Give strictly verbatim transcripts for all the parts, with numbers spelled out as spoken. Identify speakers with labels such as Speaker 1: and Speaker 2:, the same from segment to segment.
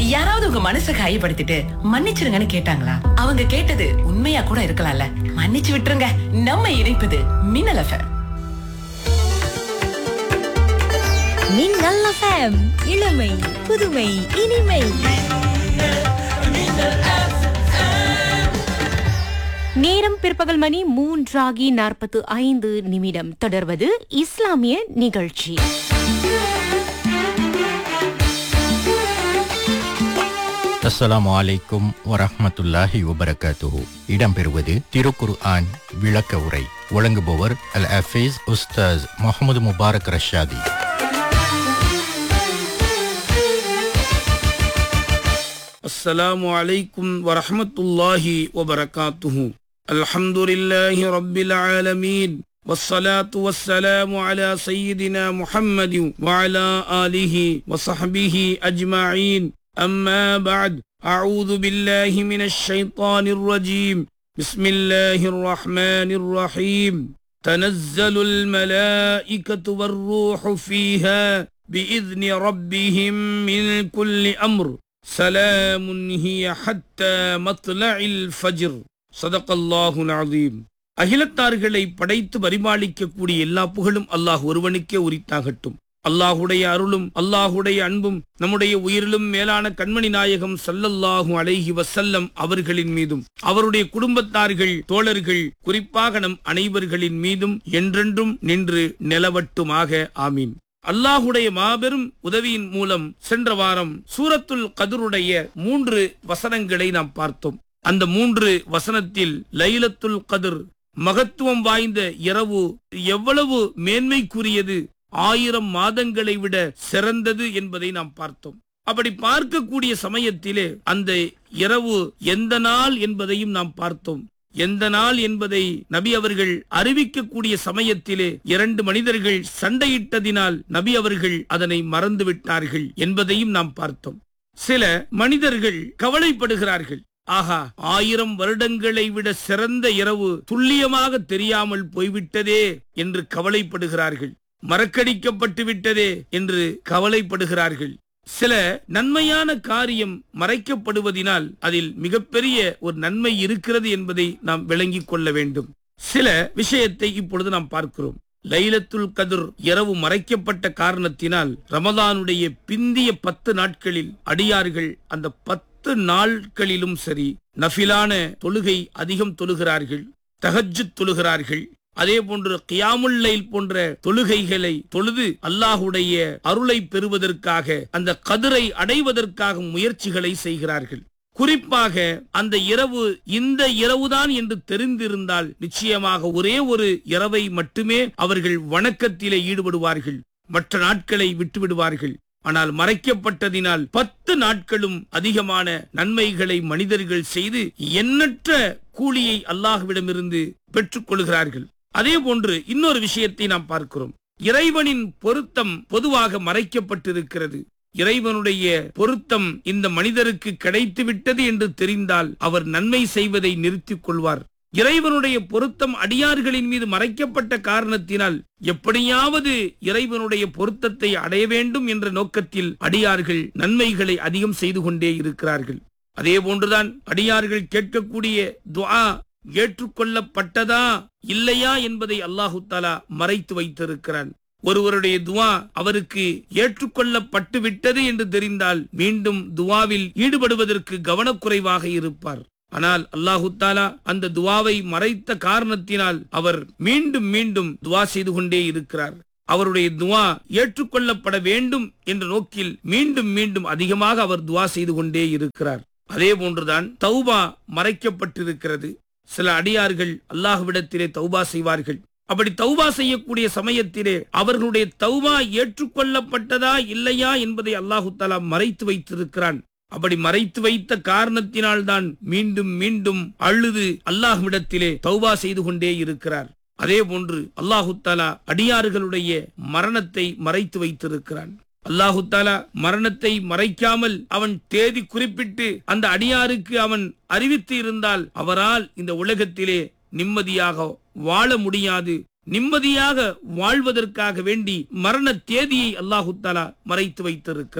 Speaker 1: யாராவது உங்க மனசை காயப்படுத்திட்டு மன்னிச்சிருங்கன்னு கேட்டாங்களா? அவங்க கேட்டது உண்மையா கூட இருக்கலாம்ல. மன்னிச்சு விட்டுருங்க. நம்ம இணைப்பது மின்னல் எஃப்எம்.
Speaker 2: மின்னல் எஃப்எம், இளமை புதுமை இனிமை. நேரம் பிற்பகல் மணி மூன்றாகி நாற்பத்து ஐந்து நிமிடம். தொடர்வது இஸ்லாமிய நிகழ்ச்சி.
Speaker 3: அஸ்ஸலாமு அலைக்கும் வரஹ்மத்துல்லாஹி வபரகாத்துஹு. இடம்பெறுவது திருக்குர்ஆன் விளக்க உரை. வழங்குபவர் அல் ஹஃபீஸ் உஸ்தாஸ் முஹம்மது முபாரக் ரஷாதி.
Speaker 4: அஸ்ஸலாமு அலைக்கும் வரஹ்மத்துல்லாஹி வபரகாத்துஹு. அல்ஹம்துலில்லாஹி ரப்பில் ஆலமீன். வஸ்ஸலாத்து வஸ்ஸலாமு அலா சய்யிதினா முஹம்மதின் வஅலா ஆலிஹி வஸஹ்பிஹி அஜ்மஈன். أما بعد أعوذ بالله من الشيطان الرجيم. بسم الله الرحمن الرحيم. تنزل الملائكة والروح فيها بإذن ربهم من كل أمر سلام هي حتى مطلع الفجر. صدق الله العظيم. அகிலத்தார்களை படைத்து பரிமாளிக்கக்கூடிய எல்லா புகழும் அல்லாஹ் ஒருவனுக்கே உரித்தாகட்டும். அல்லாஹுடைய அருளும் அல்லாஹுடைய அன்பும் நம்முடைய உயிரிலும் மேலான கண்மணி நாயகம் ஸல்லல்லாஹு அலைஹி வஸல்லம் அவர்களின் மீதும் அவருடைய குடும்பத்தார்கள், தோழர்கள், குறிப்பாக நம் அனைவர்களின் மீதும் என்றென்றும் நின்று நிலவட்டுமாக. ஆமீன். அல்லாஹுடைய மாபெரும் உதவியின் மூலம் சென்ற வாரம் சூரத்துல் கத்ருடைய மூன்று வசனங்களை நாம் பார்த்தோம். அந்த மூன்று வசனத்தில் லைலத்துல் கத்ர், மகத்துவம் வாய்ந்த இரவு, எவ்வளவு மேன்மைக்குரியது, ஆயிரம் மாதங்களை விட சிறந்தது என்பதை நாம் பார்த்தோம். அப்படி பார்க்கக்கூடிய சமயத்திலே அந்த இரவு எந்த நாள் என்பதையும் நாம் பார்த்தோம். எந்த நாள் என்பதை நபி அவர்கள் அறிவிக்கக்கூடிய சமயத்திலே இரண்டு மனிதர்கள் சண்டையிட்டதினால் நபி அவர்கள் அதனை மறந்து விட்டார்கள் என்பதையும் நாம் பார்த்தோம். சில மனிதர்கள் கவலைப்படுகிறார்கள், ஆகா, ஆயிரம் வருடங்களை விட சிறந்த இரவு துல்லியமாக தெரியாமல் போய்விட்டதே என்று கவலைப்படுகிறார்கள். மறக்கடிக்கப்பட்டு விட்டதே என்று கவலைப்படுகிறார்கள். சில நன்மையான காரியம் மறைக்கப்படுவதினால் அதில் மிகப்பெரிய ஒரு நன்மை இருக்கிறது என்பதை நாம் விளங்கிக் கொள்ள வேண்டும். சில விஷயத்தை இப்பொழுது நாம் பார்க்கிறோம். லைலத்துல் கத்ர் இரவு மறைக்கப்பட்ட காரணத்தினால் ரமலானுடைய பிந்திய பத்து நாட்களில் அடியார்கள் அந்த பத்து நாட்களிலும் சரி நஃபிலான தொழுகை அதிகம் தொழுகிறார்கள், தஹஜ்ஜுத் தொழுகிறார்கள். அதே போன்று கியாமுல் லைல் போன்ற தொழுகைகளை தொழுது அல்லாஹுடைய அருளை பெறுவதற்காக, அந்த கதிரை அடைவதற்காக முயற்சிகளை செய்கிறார்கள். குறிப்பாக அந்த இரவு இந்த இரவுதான் என்று தெரிந்திருந்தால் நிச்சயமாக ஒரே ஒரு இரவை மட்டுமே அவர்கள் வணக்கத்திலே ஈடுபடுவார்கள், மற்ற நாட்களை விட்டுவிடுவார்கள். ஆனால் மறைக்கப்பட்டதினால் பத்து நாட்களும் அதிகமான நன்மைகளை மனிதர்கள் செய்து எண்ணற்ற கூலியை அல்லாஹ்விடமிருந்து பெற்றுக் கொள்கிறார்கள். அதே போன்று இன்னொரு விஷயத்தை நாம் பார்க்கிறோம். இறைவனின் பொருத்தம் பொதுவாக மறைக்கப்பட்டிருக்கிறது. இறைவனுடைய பொருத்தம் இந்த மனிதருக்கு கிடைத்து விட்டது என்று தெரிந்தால் அவர் நன்மை செய்வதை நிறுத்திக் கொள்வார். இறைவனுடைய பொருத்தம் அடியார்களின் மீது மறைக்கப்பட்ட காரணத்தினால் எப்படியாவது இறைவனுடைய பொருத்தத்தை அடைய வேண்டும் என்ற நோக்கத்தில் அடியார்கள் நன்மைகளை அதிகம் செய்து கொண்டே இருக்கிறார்கள். அதே போன்றுதான் அடியார்கள் கேட்கக்கூடிய துஆ ஏற்றுக்கொள்ளப்பட்டதா இல்லையா என்பதை அல்லாஹு தஆலா மறைத்து வைத்திருக்கிறான். ஒருவருடைய துஆ அவருக்கு ஏற்றுக்கொள்ளப்பட்டு விட்டது என்று தெரிந்தால் மீண்டும் துஆவில் ஈடுபடுவதற்கு கவனக்குறைவாக இருப்பார். ஆனால் அல்லாஹு தஆலா அந்த துஆவை மறைத்த காரணத்தினால் அவர் மீண்டும் மீண்டும் துஆ செய்து கொண்டே இருக்கிறார். அவருடைய துஆ ஏற்றுக்கொள்ளப்பட வேண்டும் என்ற நோக்கில் மீண்டும் மீண்டும் அதிகமாக அவர் துஆ செய்து கொண்டே இருக்கிறார். அதே போன்றுதான் தௌபா மறைக்கப்பட்டிருக்கிறது. சில அடியார்கள் அல்லாஹ்விடத்திலே தௌபா செய்வார்கள். அப்படி தௌபா செய்யக்கூடிய சமயத்திலே அவர்களுடைய தௌபா ஏற்றுக்கொள்ளப்பட்டதா இல்லையா என்பதை அல்லாஹு தஆலா மறைத்து வைத்திருக்கிறான். அப்படி மறைத்து வைத்த காரணத்தினால் தான் மீண்டும் மீண்டும் அழுது அல்லாஹ்விடத்திலே தௌபா செய்து கொண்டே இருக்கிறார். அதே போன்று அல்லாஹு தஆலா அடியார்களுடைய மரணத்தை மறைத்து வைத்திருக்கிறான். அல்லாஹு தஆலா மரணத்தை மறைக்காமல் அவன் தேதி குறிப்பிட்டு அந்த அடியாருக்கு அவன் அறிவித்து இருந்தால் அவரால் இந்த உலகத்திலே நிம்மதியாக வாழ முடியாது. நிம்மதியாக வாழ்வதற்காக வேண்டி மரண தேதியை அல்லாஹு தஆலா மறைத்து வைத்திருக்கிறான்.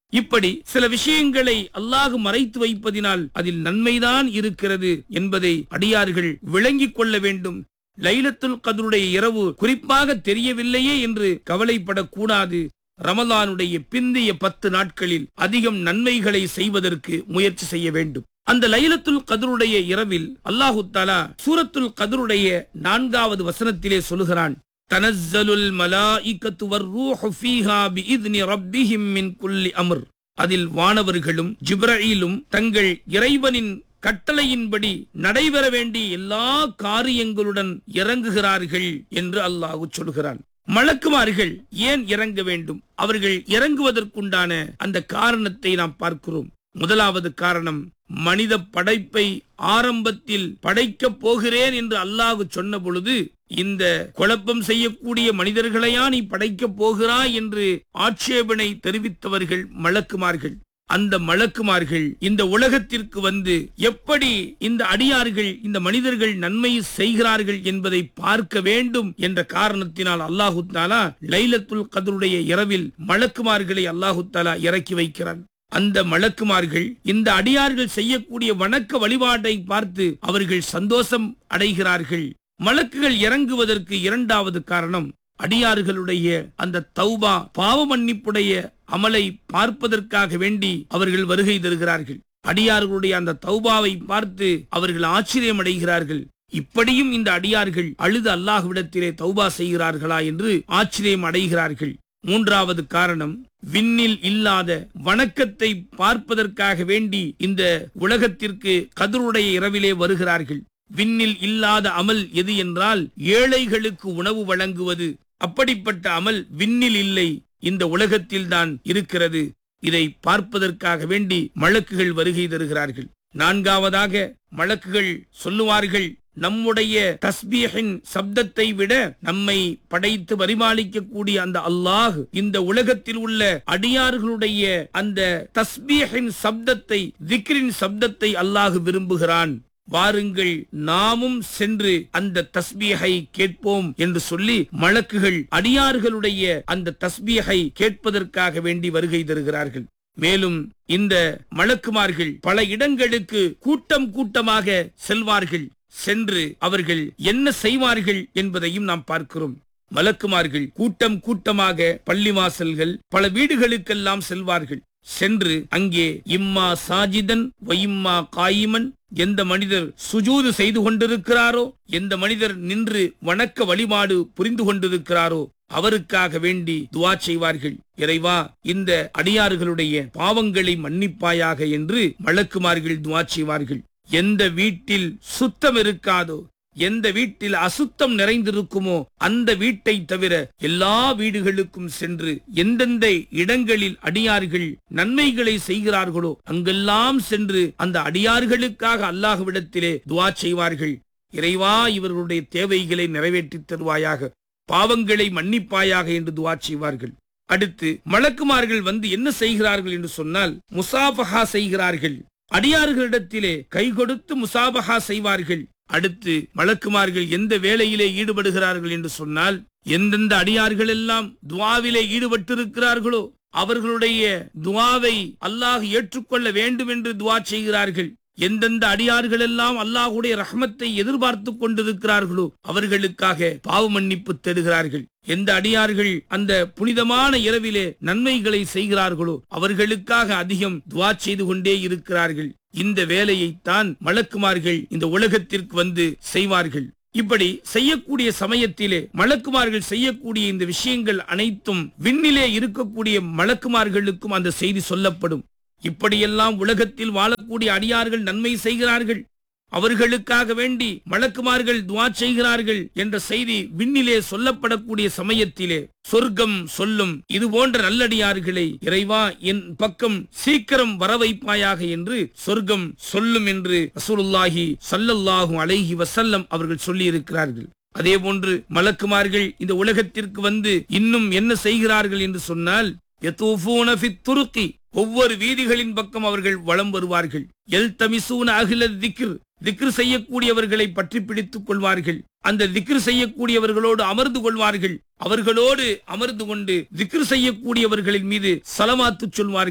Speaker 4: இப்படி சில விஷயங்களை அல்லாஹ் மறைத்து வைப்பதினால் அதில் நன்மைதான் இருக்கிறது என்பதை அடியார்கள் விளங்கிக் கொள்ள வேண்டும். லைலத்துல் கத்ருடைய இரவு குறிப்பாக தெரியவில்லையே என்று கவலைப்படக்கூடாது. ரமலானுடைய பிந்திய பத்து நாட்களில் அதிகம் நன்மைகளை செய்வதற்கு முயற்சி செய்ய வேண்டும். அந்த லைலத்துல் கத்ருடைய இரவில் அல்லாஹு தஆலா சூரத்துல் கத்ருடைய நான்காவது வசனத்திலே சொல்கிறான், தனஸ்ஸலுல் மலாயிகத்து வர்ரூஹு ஃபீஹா பிஇذن ரப்பிஹிம் மின் குல்லி அம்ர். அதில் வானவர்களும் ஜிப்ரஈலும் தங்கள் இறைவனின் கட்டளையின்படி நடைபெற வேண்டிய எல்லா காரியங்களுடன் இறங்குகிறார்கள் என்று அல்லாஹ் சொல்கிறான். மலக்குமார்கள் ஏன் இறங்க வேண்டும்? அவர்கள் இறங்குவதற்குண்டான அந்த காரணத்தை நாம் பார்க்கிறோம். முதலாவது காரணம், மனித படைப்பை ஆரம்பத்தில் படைக்கப் போகிறேன் என்று அல்லாஹ் சொன்ன பொழுது இந்த குழப்பம் செய்யக்கூடிய மனிதர்களையா நீ படைக்கப் போகிறாய் என்று ஆட்சேபனை தெரிவித்தவர்கள் மலக்குமார்கள். அந்த மலக்குமார்கள் இந்த உலகத்திற்கு வந்து எப்படி இந்த அடியார்கள் இந்த மனிதர்கள் நன்மை செய்கிறார்கள் என்பதை பார்க்க வேண்டும் என்ற காரணத்தினால் அல்லாஹு தஆலா லைலத்துல் கத்ருடைய இரவில் மலக்குமார்களை அல்லாஹு தஆலா இறக்கி வைக்கிறான். அந்த மலக்குமார்கள் இந்த அடியார்கள் செய்யக்கூடிய வணக்க வழிபாட்டை பார்த்து அவர்கள் சந்தோஷம் அடைகிறார்கள். மலக்குகள் இறங்குவதற்கு இரண்டாவது காரணம், அடியார்களுடைய அந்த தௌபா பாவ மன்னிப்புடைய அமலை பார்ப்பதற்காக வேண்டி அவர்கள் வருகை தருகிறார்கள். அடியார்களுடைய அந்த தௌபாவை பார்த்து அவர்கள் ஆச்சரியம் அடைகிறார்கள். இப்படியும் இந்த அடியார்கள் அழுது அல்லாஹ்விடத்திலே தௌபா செய்கிறார்களா என்று ஆச்சரியம் அடைகிறார்கள். மூன்றாவது காரணம், விண்ணில் இல்லாத வணக்கத்தை பார்ப்பதற்காக வேண்டி இந்த உலகத்திற்கு கத்ருடைய இரவிலே வருகிறார்கள். விண்ணில் இல்லாத அமல் எது என்றால் ஏழைகளுக்கு உணவு வழங்குவது. அப்படிப்பட்ட அமல் விண்ணில் இல்லை, இந்த உலகத்தில் தான் இருக்கிறது. இதை பார்ப்பதற்காக வேண்டி மலக்குகள் வருகை தருகிறார்கள். நான்காவதாக மலக்குகள் சொல்லுவார்கள், நம்முடைய தஸ்பீஹின் சப்தத்தை விட நம்மை படைத்து பரிமாளிக்கக்கூடிய அந்த அல்லாஹ் இந்த உலகத்தில் உள்ள அடியார்களுடைய அந்த தஸ்பீஹின் சப்தத்தை, திக்ரின் சப்தத்தை அல்லாஹ் விரும்புகிறான். வாருங்கள் நாமும் சென்று அந்த தஸ்பீஹை கேட்போம் என்று சொல்லி மலக்குகள் அடியார்களுடைய அந்த தஸ்பீஹை கேட்பதற்காக வேண்டி வருகை தருகிறார்கள். மேலும் இந்த மலக்குமார்கள் பல இடங்களுக்கு கூட்டம் கூட்டமாக செல்வார்கள். சென்று அவர்கள் என்ன செய்வார்கள் என்பதையும் நாம் பார்க்கிறோம். மலக்குமார்கள் கூட்டம் கூட்டமாக பள்ளிவாசல்கள் பல வீடுகளுக்கெல்லாம் செல்வார்கள். சென்று அங்கே இம்மா சாஜிதன் வயிம்மா காயிமன், எந்த மனிதர் சுஜூது செய்து கொண்டிருக்கிறாரோ, எந்த மனிதர் நின்று வணக்க வழிபாடு புரிந்து கொண்டிருக்கிறாரோ அவருக்காக வேண்டி துஆ செய்வார்கள். இறைவா, இந்த அடியார்களுடைய பாவங்களை மன்னிப்பாயாக என்று மலக்குமார்கள் துஆ செய்வார்கள். எந்த வீட்டில் சுத்தம் இருக்காதோ, எந்த வீட்டில் அசுத்தம் நிறைந்திருக்குமோ அந்த வீட்டை தவிர எல்லா வீடுகளுக்கும் சென்று எந்தெந்த இடங்களில் அடியார்கள் நன்மைகளை செய்கிறார்களோ அங்கெல்லாம் சென்று அந்த அடியார்களுக்காக அல்லாஹ்விடத்திலே துஆ செய்வார்கள். இறைவா, இவர்களுடைய தேவைகளை நிறைவேற்றி தருவாயாக, பாவங்களை மன்னிப்பாயாக என்று துஆ செய்வார்கள். அடுத்து மலக்குமார்கள் வந்து என்ன செய்கிறார்கள் என்று சொன்னால், முசாபஹா செய்கிறார்கள். அடியார்களிடத்திலே கை கொடுத்து முசாபஹா செய்வார்கள். அடுத்து மலக்குமார்கள் எந்த வேளையிலே ஈடுபடுகிறார்கள் என்று சொன்னால், எந்தெந்த அடியார்கள் எல்லாம் துஆவிலே ஈடுபட்டிருக்கிறார்களோ அவர்களுடைய துஆவை அல்லாஹ் ஏற்றுக்கொள்ள வேண்டும் என்று துஆ செய்கிறார்கள். எந்தெந்த அடியார்கள் எல்லாம் அல்லாஹ்வுடைய ரஹ்மத்தை எதிர்பார்த்து கொண்டிருக்கிறார்களோ அவர்களுக்காக பாவ மன்னிப்பு தேடுகிறார்கள். எந்த அடியார்கள் அந்த புனிதமான இரவிலே நன்மைகளை செய்கிறார்களோ அவர்களுக்காக அதிகம் துஆ செய்து கொண்டே இருக்கிறார்கள். இந்த வேலையைத்தான் மலக்குமார்கள் இந்த உலகத்திற்கு வந்து செய்வார்கள். இப்படி செய்யக்கூடிய சமயத்திலே மலக்குமார்கள் செய்யக்கூடிய இந்த விஷயங்கள் அனைத்தும் விண்ணிலே இருக்கக்கூடிய மலக்குமார்களுக்கும் அந்த செய்தி சொல்லப்படும். இப்படியெல்லாம் உலகத்தில் வாழக்கூடிய அடியார்கள் நன்மை செய்கிறார்கள், அவர்களுக்காக வேண்டி மலக்குமார்கள் துஆ செய்கிறார்கள் என்ற செய்தி விண்ணிலே சொல்லப்படக்கூடிய சமயத்திலே சொர்க்கம் சொல்லும், இது போன்ற நல்லடியார்களை இறைவா என் பக்கம் சீக்கிரம் வர வைப்பாயாக என்று சொர்க்கம் சொல்லும் என்று ரசூலுல்லாஹி ஸல்லல்லாஹு அலைஹி வஸல்லம் அவர்கள் சொல்லி இருக்கிறார்கள். அதே போன்று மலக்குமார்கள் இந்த உலகத்திற்கு வந்து இன்னும் என்ன செய்கிறார்கள் என்று சொன்னால், யதூஃபூன ஃபித் துருகி, ஒவ்வொரு வீதிகளின் பக்கம் அவர்கள் வலம் வருவார்கள். யல்தமிசூன அஹ்ல திக்ர், திக்ர் செய்யக்கூடியவர்களை பற்றி பிடித்துக் கொள்வார்கள். அந்த திக்ர் செய்யக்கூடியவர்களோடு அமர்ந்து கொள்வார்கள். அவர்களோடு அமர்ந்து கொண்டு திக்ர் செய்யக்கூடியவர்களின் மீது சலமாத்து சொல்வார்கள்.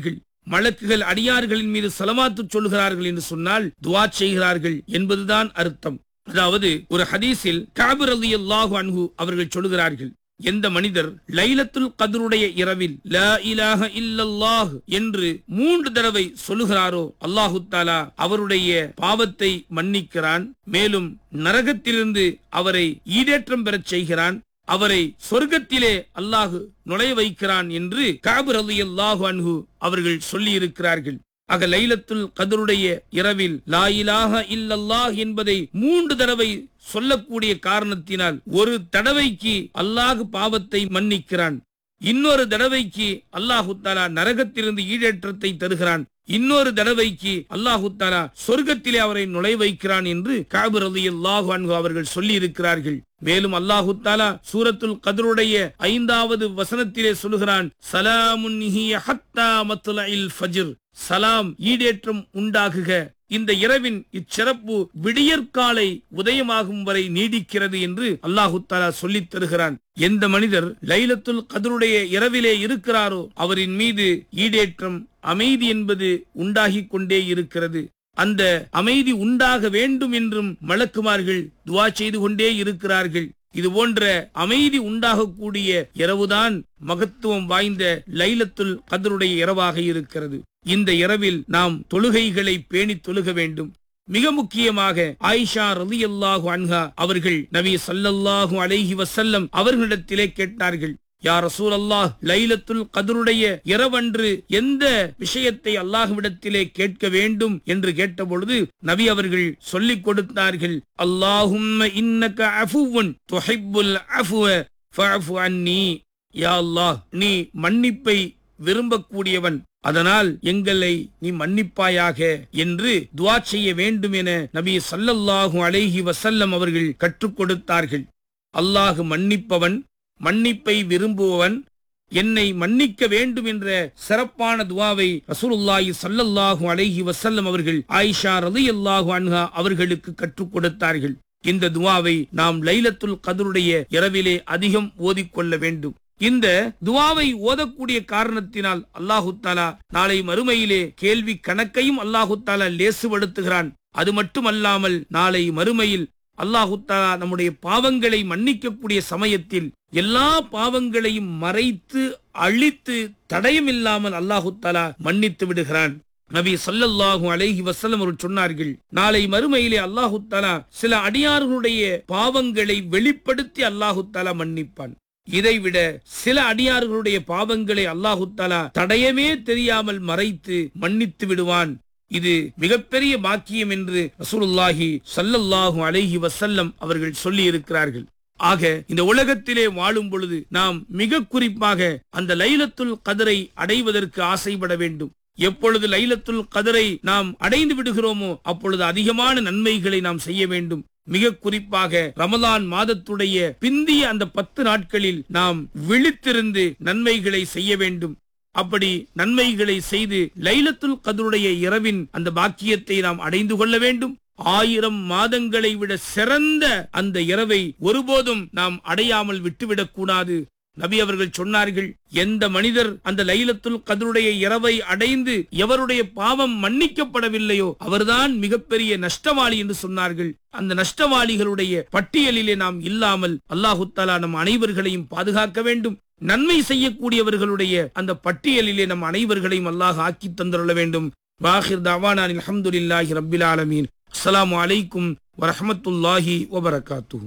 Speaker 4: மலக்குகள் அடியார்களின் மீது சலவாத்து சொல்கிறார்கள் என்று சொன்னால் துஆ செய்கிறார்கள் என்பதுதான் அர்த்தம். அதாவது ஒரு ஹதீஸில் கஅப் ரலியல்லாஹு அன்ஹு அவர்கள் சொல்கிறார்கள், எந்த மனிதர் லைலத்துல் கத்ருடைய இரவில் லா இலாஹ இல்லல்லாஹ் என்று மூன்று தடவை சொல்லுகிறாரோ அல்லாஹு தஆலா அவருடைய பாவத்தை மன்னிக்கிறான், மேலும் நரகத்திலிருந்து அவரை ஈடேற்றம் பெறச் செய்கிறான், அவரை சொர்க்கத்திலே அல்லாஹ் நுழைய வைக்கிறான் என்று கஅப் ரலியல்லாஹு அன்ஹு அவர்கள் சொல்லி இருக்கிறார்கள். ஆக லைலத்துல் கத்ருடைய இரவில் லா இலாஹ இல்லல்லாஹ் என்பதை மூன்று தடவை சொல்லக்கூடிய காரணத்தினால் ஒரு தடவைக்கு அல்லாஹ் பாவத்தை மன்னிக்கிறான், இன்னொரு தடவைக்கு அல்லாஹு தஆலா நரகத்திலிருந்து ஈடேற்றத்தை தருகிறான், இன்னொரு தடவைக்கு அல்லாஹு தஆலா சொர்க்கத்திலே அவரை நுழை வைக்கிறான் என்று கஅப் ரலியல்லாஹு அன்ஹு அவர்கள் சொல்லி இருக்கிறார்கள். மேலும் அல்லாஹு தஆலா சூரத்துல் கத்ருடைய ஐந்தாவது வசனத்திலே சொல்கிறான், சலாமுன் ஹிய ஹத்தா மத்லஇல் ஃபஜ்ர், சலாம் ஈடேற்றம் உண்டாகுக, இந்த இரவின் இச்சிறப்பு விடியற்காலை உதயமாகும் வரை நீடிக்கிறது என்று அல்லாஹு தஆலா சொல்லித் தருகிறான். எந்த மனிதர் லைலத்துல் கத்ருடைய இரவிலே இருக்கிறாரோ அவரின் மீது ஈடேற்றம் அமைதி என்பது உண்டாகிக் கொண்டே இருக்கிறது. அந்த அமைதி உண்டாக வேண்டும் என்றும் மலக்குமார்கள் துஆ செய்து கொண்டே இருக்கிறார்கள். இது போன்ற அமைதி உண்டாகக்கூடிய இரவுதான் மகத்துவம் வாய்ந்த லைலத்துல் கத்ருடைய இரவாக இருக்கிறது. இந்த இரவில் நாம் தொழுகைகளை பேணி தொழுக வேண்டும். மிக முக்கியமாக ஆயிஷா ரலியல்லாஹு அன்ஹா அவர்கள் நபி ஸல்லல்லாஹு அலைஹி வஸல்லம் அவர்களிடத்திலே கேட்டார்கள், யா ரசூலல்லாஹ், லைலத்துல் கத்ருடைய இரவன்று எந்த விஷயத்தை அல்லாஹ்விடத்திலே கேட்க வேண்டும் என்று கேட்டபொழுது நபி அவர்கள் சொல்லிக் கொடுத்தார்கள், அல்லாஹும்ம இன்னக அஃபுவுன் துஹிப்புல் அஃப்வ ஃபஅஃபு அன்னி, யா அல்லாஹ், நீ மன்னிப்பை விரும்பக்கூடியவன், அதனால் எங்களை நீ மன்னிப்பாயாக என்று துஆ செய்ய வேண்டும் என நபி ஸல்லல்லாஹு அலைஹி வஸல்லம் அவர்கள் கற்றுக் கொடுத்தார்கள். அல்லாஹ் மன்னிப்பவன், மன்னிப்பை விரும்புபவன், என்னை மன்னிக்க வேண்டும் என்ற சிறப்பான துஆவை ரசூலுல்லாஹி ஸல்லல்லாஹு அலைஹி வஸல்லம் அவர்கள் ஆயிஷா ரலியல்லாஹு அன்ஹா அவர்களுக்கு கற்றுக் கொடுத்தார்கள். இந்த துஆவை நாம் லைலத்துல் கத்ருடைய இரவிலே அதிகம் ஓதிக்கொள்ள வேண்டும். இந்த துஆவை ஓதக்கூடிய காரணத்தினால் அல்லாஹு தஆலா நாளை மறுமையிலே கேள்வி கணக்கையும் அல்லாஹு தஆலா லேசுபடுத்துகிறான். அது மட்டுமல்லாமல் நாளை மறுமையில் அல்லாஹு தஆலா நம்முடைய பாவங்களை மன்னிக்கக்கூடிய சமயத்தில் எல்லா பாவங்களையும் மறைத்து அழித்து தடயமில்லாமல் அல்லாஹு தஆலா மன்னித்து விடுகிறான். நபி ஸல்லல்லாஹு அலைஹி வஸல்லம் அவர்கள் சொன்னார்கள், நாளை மறுமையிலே அல்லாஹு தஆலா சில அடியார்களுடைய பாவங்களை வெளிப்படுத்தி அல்லாஹு தஆலா மன்னிப்பான். இதைவிட சில அடியார்களுடைய பாவங்களை அல்லாஹு தஆலா தடயமே தெரியாமல் மறைத்து மன்னித்து விடுவான். இது மிகப்பெரிய பாக்கியம் என்று ரசூலுல்லாஹி ஸல்லல்லாஹு அலைஹி வஸல்லம் அவர்கள் சொல்லி இருக்கிறார்கள். ஆக இந்த உலகத்திலே வாழும் பொழுது நாம் மிக குறிப்பாக அந்த லைலத்துல் கத்ரை அடைவதற்கு ஆசைப்பட வேண்டும். எப்பொழுது லைலத்துல் கத்ரை நாம் அடைந்து விடுகிறோமோ அப்பொழுது அதிகமான நன்மைகளை நாம் செய்ய வேண்டும். மிக குறிப்பாக ரமலான் மாதத்துடைய பிந்திய அந்த பத்து நாட்களில் நாம் விழித்திருந்து நன்மைகளை செய்ய வேண்டும். அப்படி நன்மைகளை செய்து லைலத்துல் கத்ருடைய இரவின் அந்த பாக்கியத்தை நாம் அடைந்து கொள்ள வேண்டும். ஆயிரம் மாதங்களை விட சிறந்த அந்த இரவை ஒருபோதும் நாம் அடையாமல் விட்டுவிடக் கூடாது. நபி அவர்கள் சொன்னார்கள், எந்த மனிதர் அந்த லைலத்துல் கத்ருடைய இரவை அடைந்து எவருடைய பாவம் மன்னிக்கப்படவில்லையோ அவர்தான் மிகப்பெரிய நஷ்டவாளி என்று சொன்னார்கள். அந்த நஷ்டவாளிகளுடைய பட்டியலிலே நாம் இல்லாமல் அல்லாஹு தஆலா நம் அனைவர்களையும் பாதுகாக்க வேண்டும். நன்மை செய்யக்கூடியவர்களுடைய அந்த பட்டியலிலே நம் அனைவர்களையும் அல்லாஹ் ஆக்கி தந்துள்ள வேண்டும். வாஹிர் தஅவானா அல்ஹம்துலில்லாஹி ரப்பில் ஆலமீன். அஸ்ஸலாமு அலைக்கும் வரஹ்மத்துல்லாஹி வபரகாத்துஹு.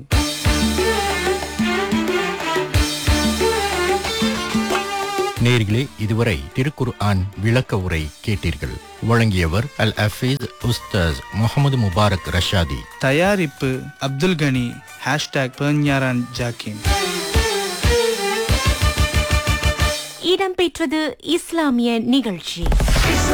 Speaker 3: நேயர்களே, இதுவரை திருக்குர்ஆன் விளக்க உரை கேட்டீர்கள். வழங்கியவர் அல் ஹஃபீஸ் உஸ்தாஸ் முகமது முபாரக் ரஷாதி.
Speaker 5: தயாரிப்பு அப்துல் கனி. ஹேஷ்டாக் பெர்ஞாரான் ஜாக்கிம்.
Speaker 2: இடம்பெற்றது இஸ்லாமிய நிகழ்ச்சி.